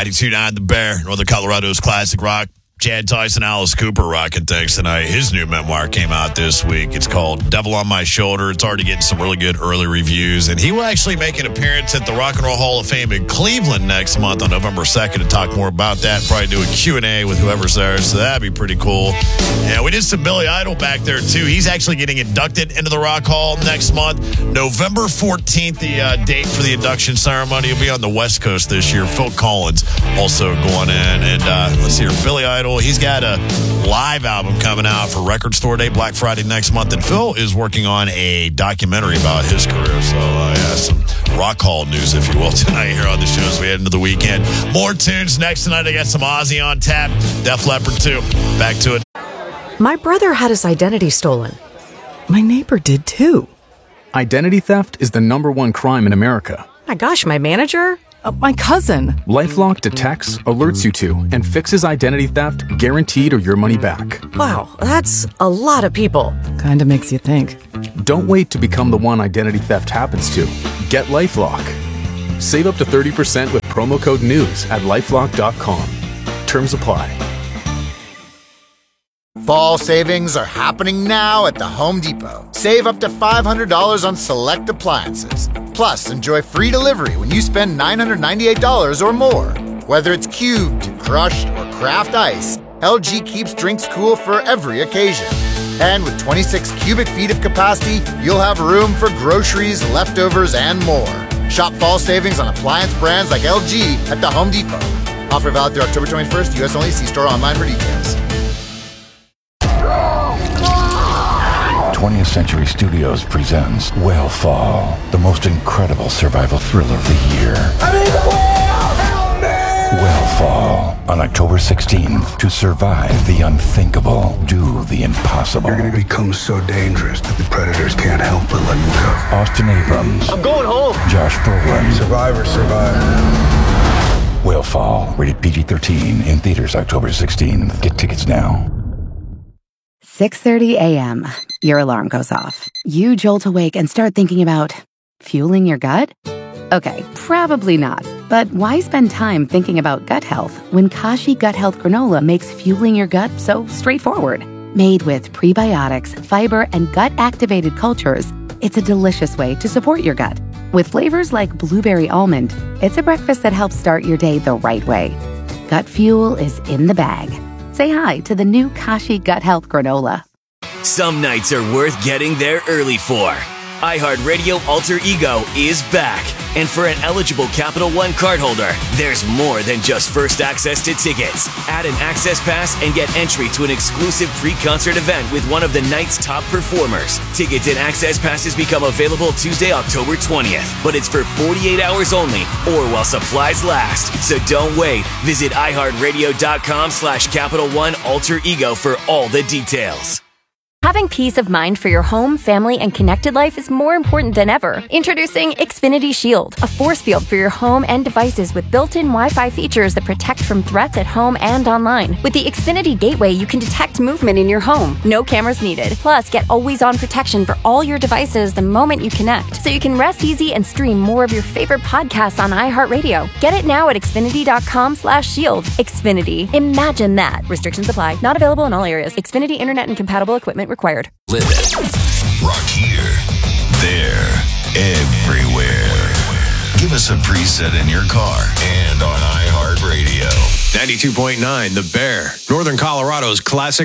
92.9 The Bear, Northern Colorado's classic rock. Chad Tyson, Alice Cooper rocking things tonight. His new memoir came out this week. It's called Devil on My Shoulder. It's already getting some really good early reviews. And he will actually make an appearance at the Rock and Roll Hall of Fame in Cleveland next month on November 2nd to talk more about that. Probably do a Q&A with whoever's there. So that'd be pretty cool. And we did some Billy Idol back there, too. He's actually getting inducted into the Rock Hall next month. November 14th, the date for the induction ceremony. He'll be on the West Coast this year. Phil Collins also going in. And let's see here, Billy Idol. He's got a live album coming out for Record Store Day, Black Friday next month. And Phil is working on a documentary about his career. So, some Rock Hall news, if you will, tonight here on the show as we head into the weekend. More tunes next tonight. I got some Ozzy on tap. Def Leppard, too. Back to it. My brother had his identity stolen. My neighbor did, too. Identity theft is the #1 crime in America. My gosh, my manager? My cousin. LifeLock detects, alerts you to, and fixes identity theft guaranteed or your money back. Wow, that's a lot of people. Kinda makes you think. Don't wait to become the one identity theft happens to. Get LifeLock. Save up to 30% with promo code NEWS at LifeLock.com. Terms apply. Fall savings are happening now at the Home Depot. Save up to $500 on select appliances. Plus, enjoy free delivery when you spend $998 or more. Whether it's cubed, crushed, or craft ice, LG keeps drinks cool for every occasion. And with 26 cubic feet of capacity, you'll have room for groceries, leftovers, and more. Shop fall savings on appliance brands like LG at the Home Depot. Offer valid through October 21st, U.S. only. See store online for details. 20th Century Studios presents Whale Fall, the most incredible survival thriller of the year. I'm in the whale! Help me! Whale Fall, on October 16th. To survive the unthinkable, do the impossible. You're going to become so dangerous that the predators can't help but let you go. Austin Abrams. I'm going home. Josh Brolin. Survivor, survive. Whale Fall, rated PG-13, in theaters October 16th. Get tickets now. 6:30 a.m. Your alarm goes off. You jolt awake and start thinking about fueling your gut? Okay, probably not. But why spend time thinking about gut health when Kashi Gut Health Granola makes fueling your gut so straightforward? Made with prebiotics, fiber, and gut-activated cultures, it's a delicious way to support your gut. With flavors like blueberry almond, it's a breakfast that helps start your day the right way. Gut fuel is in the bag. Say hi to the new Kashi Gut Health Granola. Some nights are worth getting there early for. iHeartRadio Alter Ego is back. And for an eligible Capital One cardholder, there's more than just first access to tickets. Add an access pass and get entry to an exclusive pre-concert event with one of the night's top performers. Tickets and access passes become available Tuesday, October 20th. But it's for 48 hours only or while supplies last. So don't wait. Visit iHeartRadio.com/Capital One Alter Ego for all the details. Having peace of mind for your home, family, and connected life is more important than ever. Introducing Xfinity Shield, a force field for your home and devices with built-in Wi-Fi features that protect from threats at home and online. With the Xfinity Gateway, you can detect movement in your home. No cameras needed. Plus, get always-on protection for all your devices the moment you connect, so you can rest easy and stream more of your favorite podcasts on iHeartRadio. Get it now at Xfinity.com/shield. Xfinity. Imagine that. Restrictions apply. Not available in all areas. Xfinity Internet and compatible equipment required. Live it. Rock here, there, everywhere. Give us a preset in your car and on iHeartRadio. 92.9 The Bear, Northern Colorado's classic